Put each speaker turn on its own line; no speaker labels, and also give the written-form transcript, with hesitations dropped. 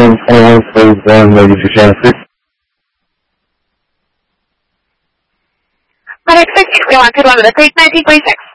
21 please, ready for Genesis.
Correct, 661 to London, 1926.